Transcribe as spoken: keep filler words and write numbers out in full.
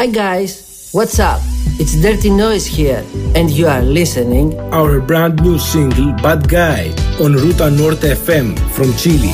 Hi guys, what's up? It's Dirty Noise here, and you are listening our brand new single Bad Guy on Ruta Norte F M from Chile.